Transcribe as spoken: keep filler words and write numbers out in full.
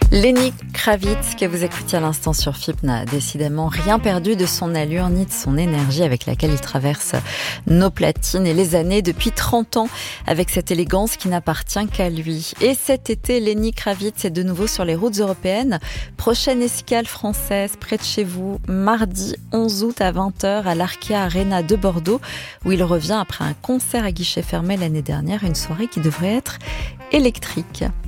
Lenny Kravitz, que vous écoutiez à l'instant sur F I P, n'a décidément rien perdu de son allure ni de son énergie avec laquelle il traverse nos platines et les années depuis trente ans avec cette élégance qui n'appartient qu'à lui. Et cet été, Lenny Kravitz est de nouveau sur les routes européennes. Prochaine escale française près de chez vous, mardi onze août à vingt heures à l'Arkea Arena de Bordeaux, où il revient après un concert à guichet fermé l'année dernière, une soirée qui devrait être électrique.